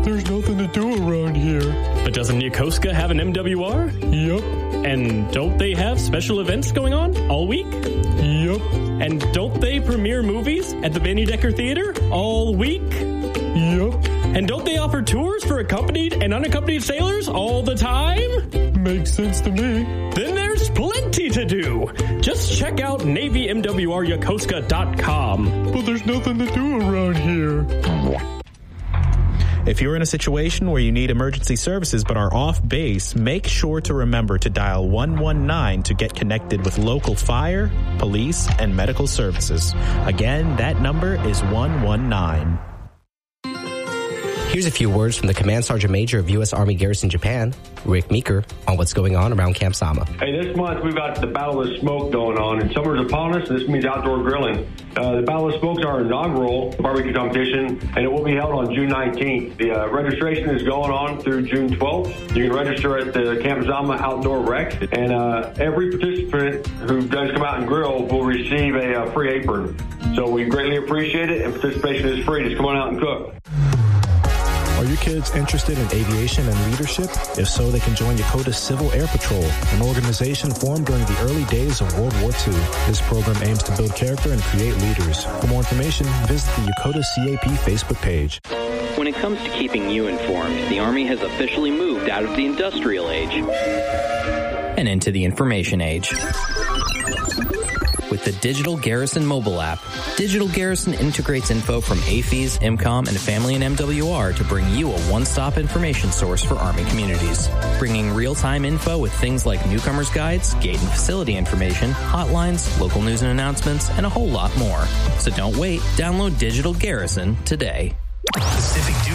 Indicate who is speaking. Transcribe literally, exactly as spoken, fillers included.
Speaker 1: there's nothing to do around here.
Speaker 2: But doesn't Yokosuka have an M W R?
Speaker 1: Yup.
Speaker 2: And don't they have special events going on all week?
Speaker 1: Yup.
Speaker 2: And don't they premiere movies at the Benny Decker Theater all week?
Speaker 1: Yup.
Speaker 2: And don't they offer tours for accompanied and unaccompanied sailors all the time?
Speaker 1: Makes sense to me.
Speaker 2: Then there's plenty to do. Just check out Navy M W R Yokosuka dot com.
Speaker 1: But there's nothing to do around here.
Speaker 3: If you're in a situation where you need emergency services but are off base, make sure to remember to dial one one nine to get connected with local fire, police, and medical services. Again, that number is one one nine.
Speaker 4: Here's a few words from the Command Sergeant Major of U S Army Garrison Japan, Rick Meeker, on what's going on around Camp Sama.
Speaker 5: Hey, this month we've got the Battle of Smoke going on, and summer's upon us, and this means outdoor grilling. Uh, the Battle of Smoke's our inaugural barbecue competition, and it will be held on June nineteenth. The uh, registration is going on through June twelfth. You can register at the Camp Zama Outdoor Rec, and uh, every participant who does come out and grill will receive a uh, free apron. So we greatly appreciate it, and participation is free. Just come on out and cook.
Speaker 6: Are your kids interested in aviation and leadership? If so, they can join Yokota Civil Air Patrol, an organization formed during the early days of World War Two. This program aims to build character and create leaders. For more information, visit the Yokota C A P Facebook page.
Speaker 7: When it comes to keeping you informed, the Army has officially moved out of the industrial age and into the information age. With the Digital Garrison mobile app, Digital Garrison integrates info from A F E S, M COM, and Family and M W R to bring you a one-stop information source for Army communities. Bringing real-time info with things like newcomers' guides, gate and facility information, hotlines, local news and announcements, and a whole lot more. So don't wait. Download Digital Garrison today.
Speaker 8: Pacific